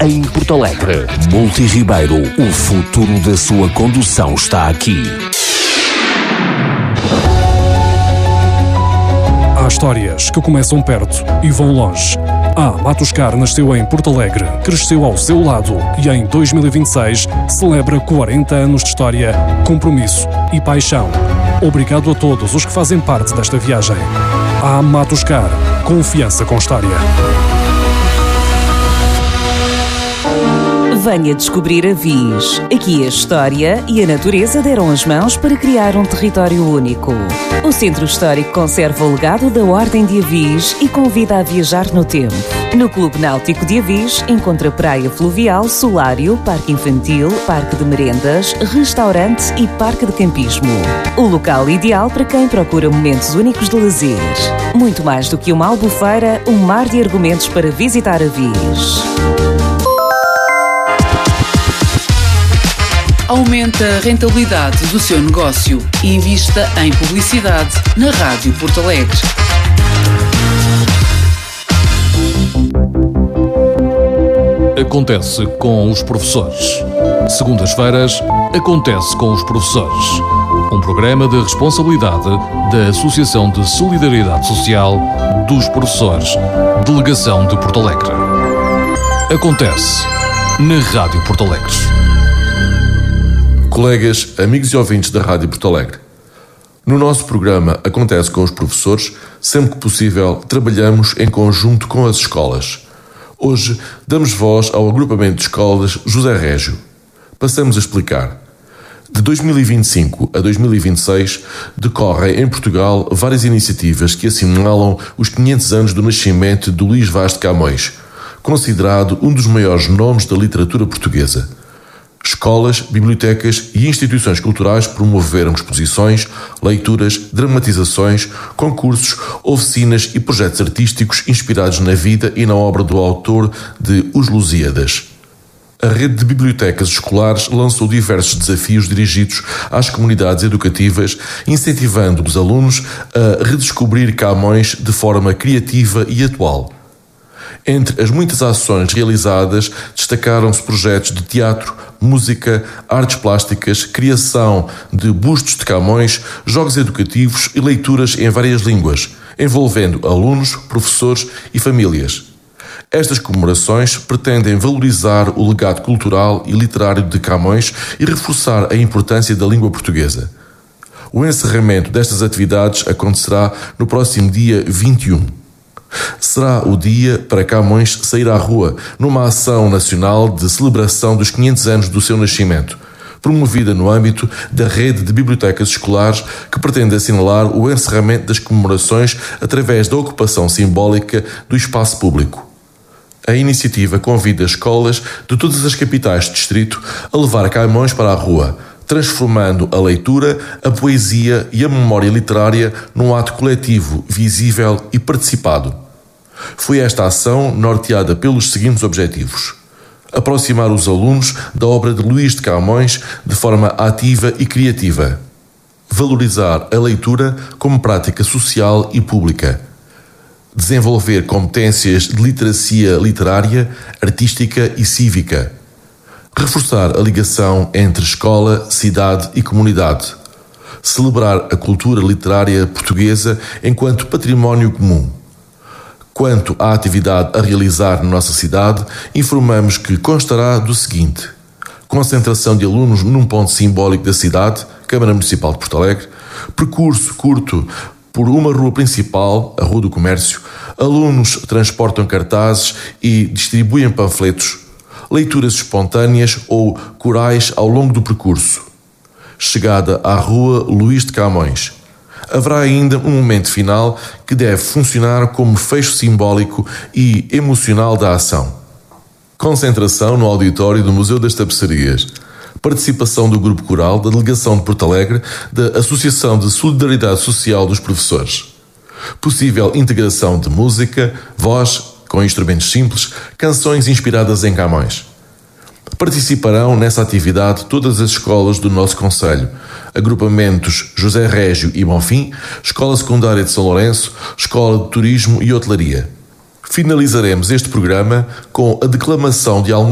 em Porto Alegre. Multi Ribeiro, o futuro da sua condução está aqui. Há histórias que começam perto e vão longe. Matuscar nasceu em Porto Alegre, cresceu ao seu lado e em 2026 celebra 40 anos de história, compromisso e paixão. Obrigado a todos os que fazem parte desta viagem. Matuscar, confiança com história. Venha descobrir Avis. Aqui a história e a natureza deram as mãos para criar um território único. O Centro Histórico conserva o legado da Ordem de Avis e convida a viajar no tempo. No Clube Náutico de Avis encontra praia fluvial, solário, parque infantil, parque de merendas, restaurante e parque de campismo. O local ideal para quem procura momentos únicos de lazer. Muito mais do que uma albufeira, um mar de argumentos para visitar Avis. Aumente a rentabilidade do seu negócio e invista em publicidade na Rádio Porto Alegre. Acontece com os professores. Segundas-feiras, acontece com os professores. Um programa de responsabilidade da Associação de Solidariedade Social dos Professores, Delegação de Porto Alegre. Acontece na Rádio Porto Alegre. Colegas, amigos e ouvintes da Rádio Porto Alegre. No nosso programa Acontece com os Professores, sempre que possível, trabalhamos em conjunto com as escolas. Hoje, damos voz ao agrupamento de escolas José Régio. Passamos a explicar. De 2025 a 2026, decorrem em Portugal várias iniciativas que assinalam os 500 anos do nascimento de Luís Vaz de Camões, considerado um dos maiores nomes da literatura portuguesa. Escolas, bibliotecas e instituições culturais promoveram exposições, leituras, dramatizações, concursos, oficinas e projetos artísticos inspirados na vida e na obra do autor de Os Lusíadas. A rede de bibliotecas escolares lançou diversos desafios dirigidos às comunidades educativas, incentivando os alunos a redescobrir Camões de forma criativa e atual. Entre as muitas ações realizadas, destacaram-se projetos de teatro, música, artes plásticas, criação de bustos de Camões, jogos educativos e leituras em várias línguas, envolvendo alunos, professores e famílias. Estas comemorações pretendem valorizar o legado cultural e literário de Camões e reforçar a importância da língua portuguesa. O encerramento destas atividades acontecerá no próximo dia 21. Será o dia para Camões sair à rua numa ação nacional de celebração dos 500 anos do seu nascimento, promovida no âmbito da rede de bibliotecas escolares que pretende assinalar o encerramento das comemorações através da ocupação simbólica do espaço público. A iniciativa convida escolas de todas as capitais de distrito a levar Camões para a rua, transformando a leitura, a poesia e a memória literária num ato coletivo, visível e participado. Foi esta ação norteada pelos seguintes objetivos: aproximar os alunos da obra de Luís de Camões de forma ativa e criativa, valorizar a leitura como prática social e pública, desenvolver competências de literacia literária, artística e cívica, reforçar a ligação entre escola, cidade e comunidade, celebrar a cultura literária portuguesa enquanto património comum. Quanto à atividade a realizar na nossa cidade, informamos que constará do seguinte: concentração de alunos num ponto simbólico da cidade, Câmara Municipal de Porto Alegre, percurso curto por uma rua principal, a Rua do Comércio, alunos transportam cartazes e distribuem panfletos, leituras espontâneas ou corais ao longo do percurso. Chegada à Rua Luís de Camões. Haverá ainda um momento final que deve funcionar como fecho simbólico e emocional da ação. Concentração no auditório do Museu das Tapeçarias. Participação do Grupo Coral da Delegação de Porto Alegre da Associação de Solidariedade Social dos Professores. Possível integração de música, voz, com instrumentos simples, canções inspiradas em Camões. Participarão nessa atividade todas as escolas do nosso concelho, agrupamentos José Régio e Bonfim, Escola Secundária de São Lourenço, Escola de Turismo e Hotelaria. Finalizaremos este programa com a declamação de alguns